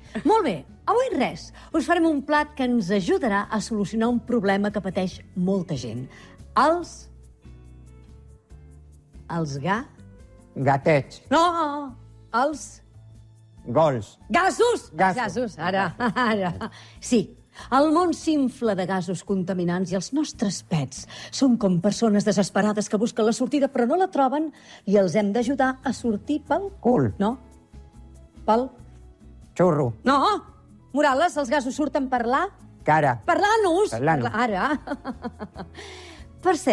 Molt bé, avui res. Us farem un plat que ens ajudarà a solucionar un problema que pateix molta gent. Els Gatets. No, els Gols. gasos. Gasos. Ara. Sí, el món s'infla de gasos contaminants i els nostres pets són com persones desesperades que busquen la sortida però no la troben i els hem d'ajudar a sortir pel Cul. No, pel... Xurro. No, Morales, els gasos surten per la... Cara. Per l'anus. Per l'anus. Ara. Per cert.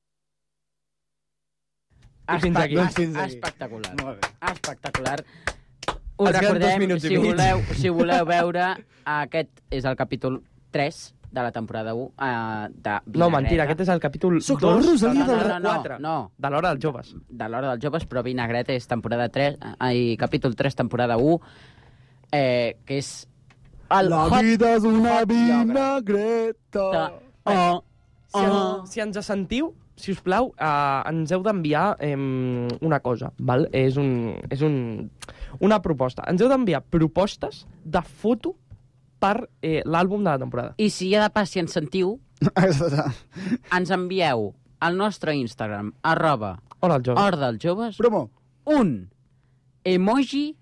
Fins aquí. Espectacular. Molt bé. Espectacular. Us Ens queden 2 recordem, minuts i mig. si voleu veure, aquest és el capítol 3 de la temporada 1 de Vinagreta. No, mentira, aquest és el capítol 2 Soc la Rosalia de del la 4. No. De l'Hora dels Joves. De l'Hora dels Joves, però Vinagreta és temporada 3, capítol 3, temporada 1, que és el La hot vida és una hot yoga. vinagreta. Si ens sentiu, si us plau, ens heu d'enviar una cosa, val? És una proposta. Ens heu d'enviar propostes de foto per l'àlbum de la temporada. I si ja de pas, si ens sentiu, ens envieu al nostre Instagram, @Hora dels Joves, Promo. un emoji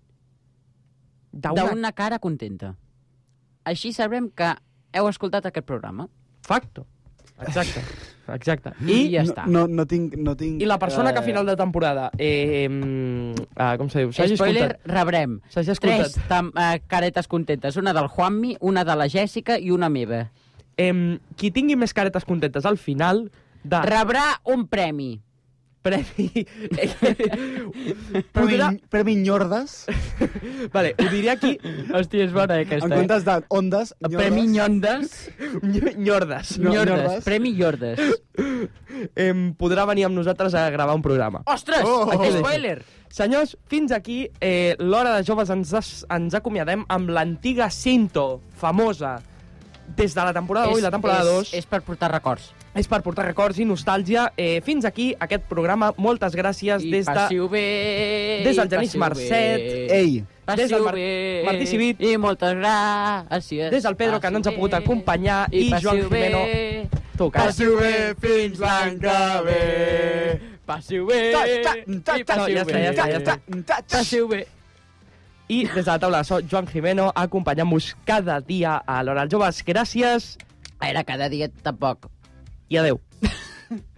d'una cara contenta. Així sabrem que heu escoltat aquest programa. Facto. Exacte. I ja està. No tinc... I la persona que a final de temporada com se diu? Spoiler, rebrem S'hagi escoltat. 3 caretes contentes. Una del Juanmi, una de la Jèssica i una meva. Qui tingui més caretes contentes al final rebrà un premi. Premi Premi Nyordes. Vale, ho diré aquí. Hòstia, és bona aquesta. En comptes d'ondes, Premi Nyondes. Nyordes. Nyordes. Premi Nyordes. Podrà venir amb nosaltres a gravar un programa. Ostres, spoiler. Senyors, fins aquí l'Hora de Joves ens acomiadem amb l'antiga cinto famosa des de la temporada 1 i la temporada 2. És per portar records. És per portar records i nostàlgia. Fins aquí aquest programa. Moltes gràcies I passiu bé. Des del Genís Marcet. Ei. Des del Passiu bé. Martí Civit. I moltes gràcies. Des del Pedro, que no ens ha pogut acompanyar. I Joan Jimeno. Tu, cara. Passiu bé fins l'any que ve. Passiu bé. Passiu bé. I des de la taula soc Joan Jimeno, acompanyant-vos cada dia a l'Hora dels Joves. Gràcies Era cada dia tampoc. i adeu.